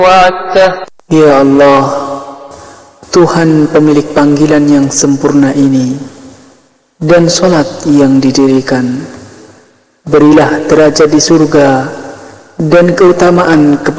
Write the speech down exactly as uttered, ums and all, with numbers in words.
وعدته. Ya Allah, Tuhan pemilik panggilan yang sempurna ini dan solat yang didirikan, berilah derajat di surga dan keutamaan kepada